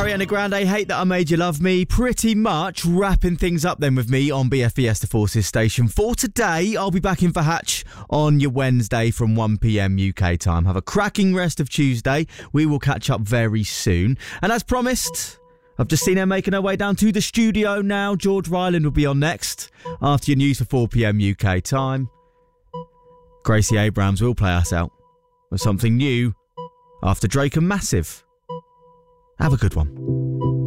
Ariana Grande, Hate That I Made You Love Me. Pretty much wrapping things up then with me on BF Fiesta Forces station. For today, I'll be back in for Hatch on your Wednesday from 1pm UK time. Have a cracking rest of Tuesday. We will catch up very soon. And as promised, I've just seen her making her way down to the studio now. George Ryland will be on next after your news for 4pm UK time. Gracie Abrams will play us out with something new after Drake and Massive. Have a good one.